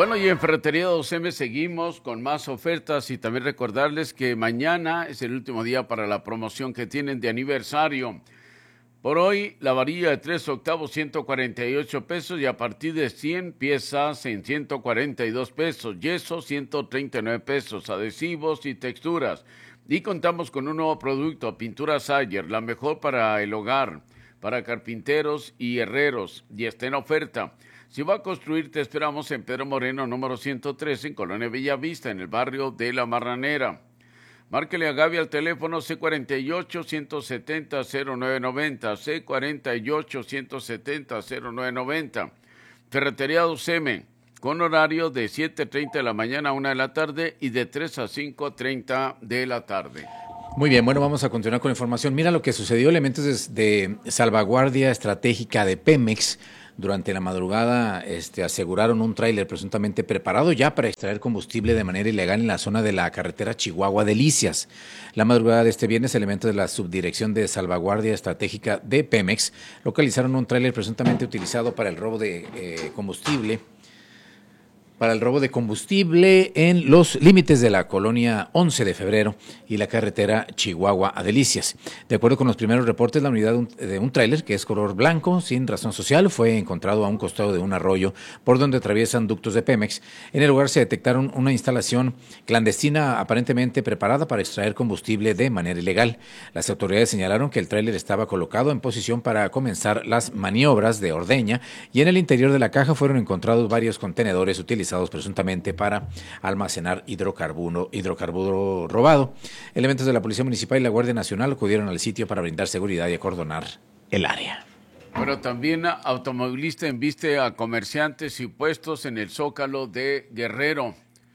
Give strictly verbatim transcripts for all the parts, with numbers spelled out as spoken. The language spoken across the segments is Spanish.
Bueno, y en Ferretería dos eme seguimos con más ofertas y también recordarles que mañana es el último día para la promoción que tienen de aniversario. Por hoy, la varilla de tres octavos, ciento cuarenta y ocho pesos, y a partir de cien piezas en ciento cuarenta y dos pesos. Yeso, ciento treinta y nueve pesos. Adhesivos y texturas. Y contamos con un nuevo producto, pintura Sayer, la mejor para el hogar, para carpinteros y herreros, y está en oferta. Si va a construir, te esperamos en Pedro Moreno, número ciento trece, en Colonia Bellavista, en el barrio de La Marranera. Márquele a Gaby al teléfono ce cuarenta y ocho, ciento setenta, cero nueve noventa, ce cuarenta y ocho, ciento setenta, cero nueve noventa. Ferretería dos eme, con horario de siete treinta de la mañana a una de la tarde y de tres a cinco treinta de la tarde. Muy bien, bueno, vamos a continuar con la información. Mira lo que sucedió, elementos de, de salvaguardia estratégica de Pemex durante la madrugada este, aseguraron un tráiler presuntamente preparado ya para extraer combustible de manera ilegal en la zona de la carretera Chihuahua-Delicias. La madrugada de este viernes, elementos de la Subdirección de Salvaguardia Estratégica de Pemex localizaron un tráiler presuntamente utilizado para el robo de eh, combustible para el robo de combustible en los límites de la colonia once de febrero y la carretera Chihuahua a Delicias. De acuerdo con los primeros reportes, la unidad de un, de un tráiler que es color blanco, sin razón social, fue encontrado a un costado de un arroyo por donde atraviesan ductos de Pemex. En el lugar se detectaron una instalación clandestina aparentemente preparada para extraer combustible de manera ilegal. Las autoridades señalaron que el tráiler estaba colocado en posición para comenzar las maniobras de ordeña y en el interior de la caja fueron encontrados varios contenedores utilizados presuntamente para almacenar hidrocarburo, hidrocarburo robado. Elementos de la Policía Municipal y la Guardia Nacional acudieron al sitio para brindar seguridad y acordonar el área. Pero también automovilista embiste a comerciantes y puestos en el Zócalo de Guerrero.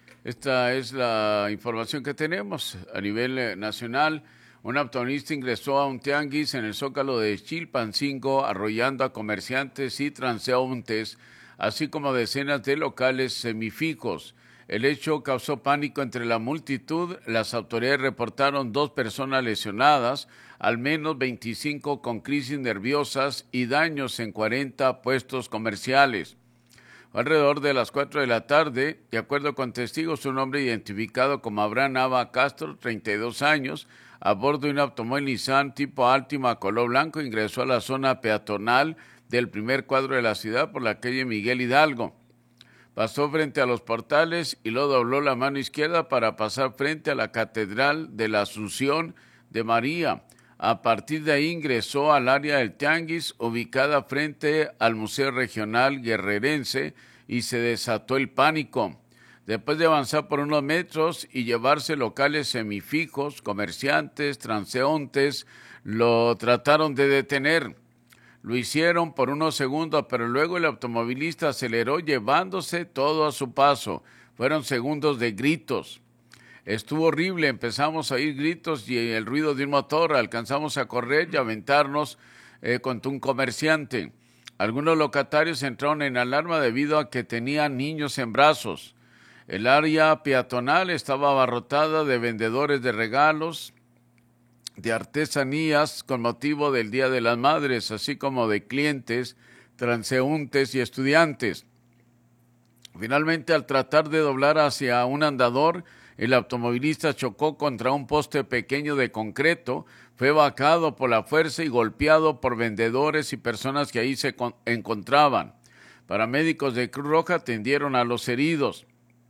Esta es la información que tenemos a nivel nacional. Un automovilista ingresó a un tianguis en el Zócalo de Chilpancingo, arrollando a comerciantes y transeúntes, así como decenas de locales semifijos. El hecho causó pánico entre la multitud. Las autoridades reportaron dos personas lesionadas, al menos veinticinco con crisis nerviosas y daños en cuarenta puestos comerciales. Alrededor de las cuatro de la tarde, de acuerdo con testigos, un hombre identificado como Abraham Nava Castro, treinta y dos años, a bordo de un automóvil Nissan tipo Altima color blanco, ingresó a la zona peatonal del primer cuadro de la ciudad por la calle Miguel Hidalgo. Pasó frente a los portales y luego dobló la mano izquierda para pasar frente a la Catedral de la Asunción de María. A partir de ahí ingresó al área del tianguis, ubicada frente al Museo Regional Guerrerense, y se desató el pánico. Después de avanzar por unos metros y llevarse locales semifijos, comerciantes, transeúntes, lo trataron de detener. Lo hicieron por unos segundos, pero luego el automovilista aceleró llevándose todo a su paso. Fueron segundos de gritos. Estuvo horrible, empezamos a oír gritos y el ruido de un motor. Alcanzamos a correr y aventarnos, eh, contó un comerciante. Algunos locatarios entraron en alarma debido a que tenían niños en brazos. El área peatonal estaba abarrotada de vendedores de regalos, de artesanías con motivo del Día de las Madres, así como de clientes, transeúntes y estudiantes. Finalmente, al tratar de doblar hacia un andador, el automovilista chocó contra un poste pequeño de concreto, fue bajado por la fuerza y golpeado por vendedores y personas que ahí se encontraban. Paramédicos de Cruz Roja atendieron a los heridos.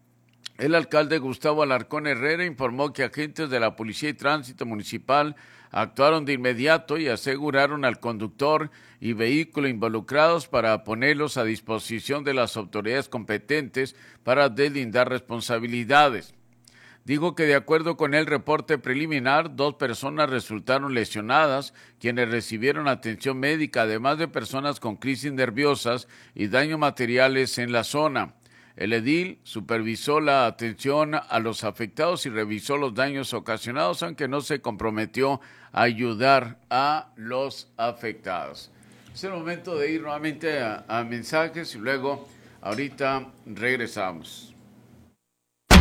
El alcalde Gustavo Alarcón Herrera informó que agentes de la Policía y Tránsito Municipal actuaron de inmediato y aseguraron al conductor y vehículo involucrados para ponerlos a disposición de las autoridades competentes para deslindar responsabilidades. Dijo que de acuerdo con el reporte preliminar, dos personas resultaron lesionadas, quienes recibieron atención médica, además de personas con crisis nerviosas y daños materiales en la zona. El edil supervisó la atención a los afectados y revisó los daños ocasionados, aunque no se comprometió a ayudar a los afectados. Es el momento de ir nuevamente a, a mensajes y luego ahorita regresamos.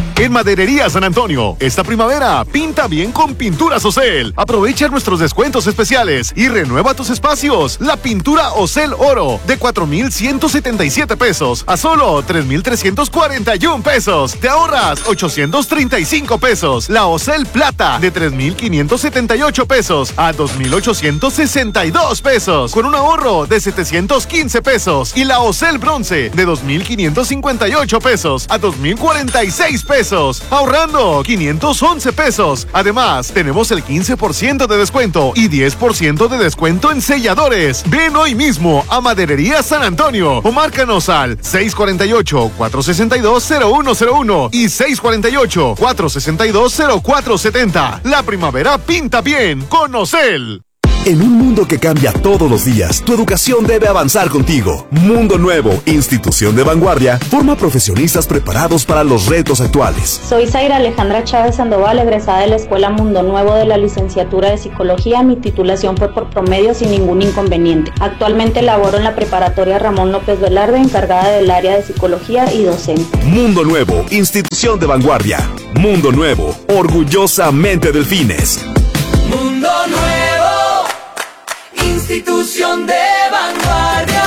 En Maderería San Antonio, esta primavera, pinta bien con Pinturas Ocel. Aprovecha nuestros descuentos especiales y renueva tus espacios. La pintura Ocel Oro, de cuatro mil ciento setenta y siete pesos a solo tres mil trescientos cuarenta y uno pesos. Te ahorras ochocientos treinta y cinco pesos. La Ocel Plata, de tres mil quinientos setenta y ocho pesos a dos mil ochocientos sesenta y dos pesos, con un ahorro de setecientos quince pesos. Y la Ocel Bronce, de dos mil quinientos cincuenta y ocho pesos a dos mil cuarenta y seis pesos. Ahorrando quinientos once pesos. Además, tenemos el quince por ciento de descuento y diez por ciento de descuento en selladores. Ven hoy mismo a Maderería San Antonio o márcanos al seis cuatro ocho, cuatro seis dos, cero uno cero uno y seis cuatro ocho, cuatro seis dos, cero cuatro siete cero. La primavera pinta bien con Ocel. En un mundo que cambia todos los días, tu educación debe avanzar contigo. Mundo Nuevo, institución de vanguardia, forma profesionistas preparados para los retos actuales. Soy Zaira Alejandra Chávez Sandoval, egresada de la Escuela Mundo Nuevo de la licenciatura de Psicología. Mi titulación fue por promedio sin ningún inconveniente. Actualmente laboro en la preparatoria Ramón López Velarde, encargada del área de Psicología y docente. Mundo Nuevo, institución de vanguardia. Mundo Nuevo, orgullosamente Delfines. Mundo Nuevo, institución de vanguardia.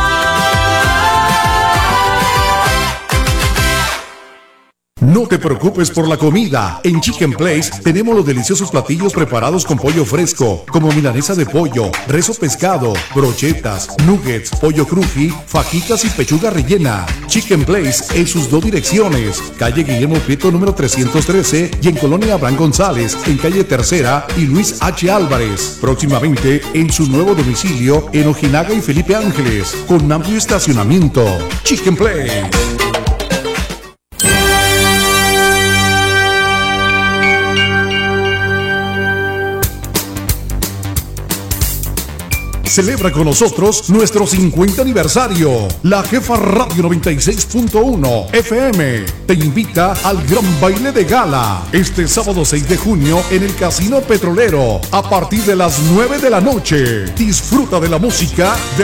No te preocupes por la comida. En Chicken Place tenemos los deliciosos platillos preparados con pollo fresco, como milanesa de pollo, rezo pescado, brochetas, nuggets, pollo cruji, fajitas y pechuga rellena. Chicken Place en sus dos direcciones, calle Guillermo Prieto número trescientos trece y en Colonia Abraham González, en calle Tercera y Luis H. Álvarez. Próximamente en su nuevo domicilio en Ojinaga y Felipe Ángeles, con amplio estacionamiento. Chicken Place. Celebra con nosotros nuestro cincuenta aniversario. La Jefa Radio noventa y seis punto uno F M te invita al gran baile de gala este sábado seis de junio en el Casino Petrolero a partir de las nueve de la noche. Disfruta de la música de